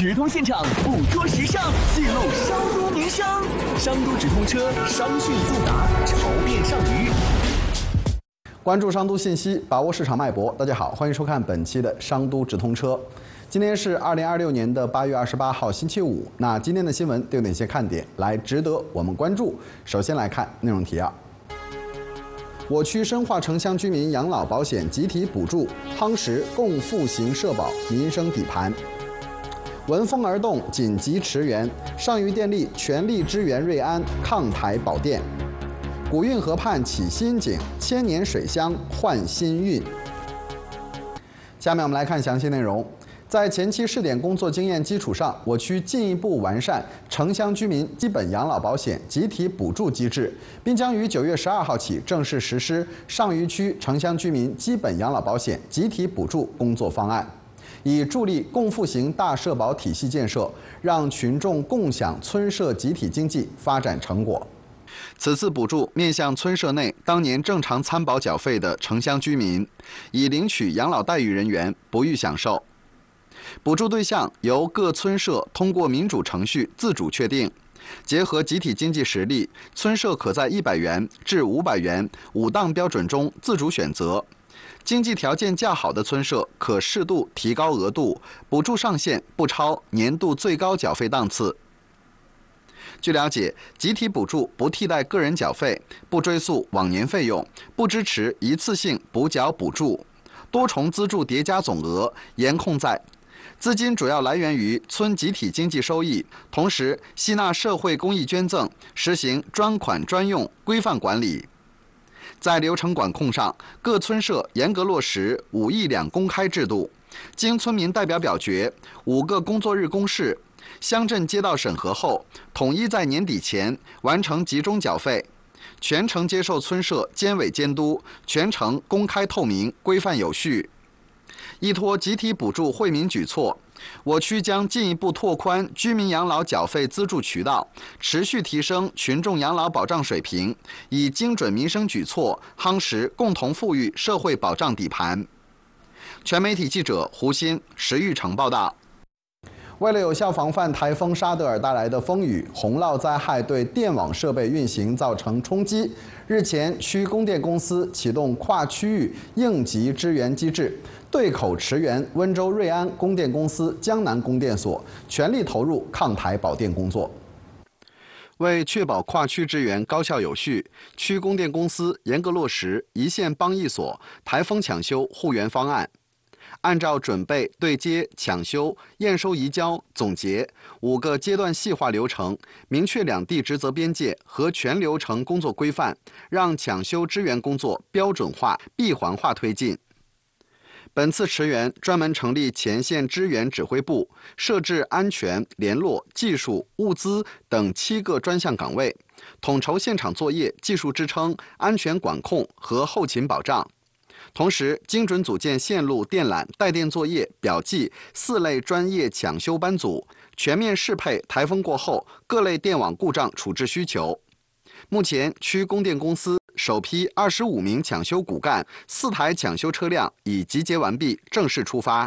直通现场，捕捉时尚，记录商都名声。商都直通车，商讯速达，潮变上鱼。 关注商都信息，把握市场脉搏。大家好，欢迎收看本期的商都直通车。今天是2026年的8月28号，星期五。那今天的新闻都有哪些看点来值得我们关注？首先来看内容提要。我区深化城乡居民养老保险集体补助，夯实共付型社保民生底盘。闻风而动，紧急驰援，上虞电力全力支援瑞安抗台保电。古运河畔起新景，千年水乡焕新韵。下面我们来看详细内容。在前期试点工作经验基础上，我区进一步完善城乡居民基本养老保险集体补助机制，并将于9月12号起正式实施上虞区城乡居民基本养老保险集体补助工作方案，以助力共付型大社保体系建设，让群众共享村社集体经济发展成果。此次补助面向村社内当年正常参保缴费的城乡居民，已领取养老待遇人员不予享受。补助对象由各村社通过民主程序自主确定，结合集体经济实力，村社可在100元至500元5档标准中自主选择。经济条件较好的村社可适度提高额度，补助上限不超年度最高缴费档次。据了解，集体补助不替代个人缴费，不追溯往年费用，不支持一次性补缴补助，多重资助叠加总额严控在。资金主要来源于村集体经济收益，同时吸纳社会公益捐赠，实行专款专用规范管理。在流程管控上，各村社严格落实5议2公开制度，经村民代表表决，5个工作日公示，乡镇街道审核后，统一在年底前完成集中缴费，全程接受村社监委监督，全程公开透明、规范有序。依托集体补助惠民举措，我区将进一步拓宽居民养老缴费资助渠道，持续提升群众养老保障水平，以精准民生举措夯实共同富裕社会保障底盘。全媒体记者胡鑫、石玉成报道。为了有效防范台风沙德尔带来的风雨、洪涝灾害对电网设备运行造成冲击，日前区供电公司启动跨区域应急支援机制，对口驰援温州瑞安供电公司江南供电所，全力投入抗台保电工作。为确保跨区支援高效有序，区供电公司严格落实一线帮一所台风抢修护援方案。按照准备、对接、抢修、验收、移交、总结5个阶段细化流程，明确两地职责边界和全流程工作规范，让抢修支援工作标准化、闭环化推进。本次驰援专门成立前线支援指挥部，设置安全、联络、技术、物资等7个专项岗位，统筹现场作业、技术支撑、安全管控和后勤保障。同时，精准组建线路电缆、带电作业、表记4类专业抢修班组，全面适配台风过后各类电网故障处置需求。目前，区供电公司首批25名抢修骨干、4台抢修车辆已集结完毕，正式出发。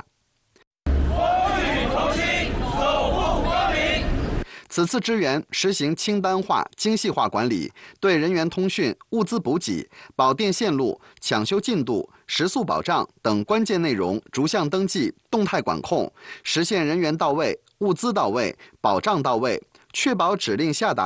此次支援实行清单化、精细化管理，对人员通讯、物资补给、保电线路、抢修进度、时速保障等关键内容逐项登记、动态管控，实现人员到位、物资到位、保障到位，确保指令下达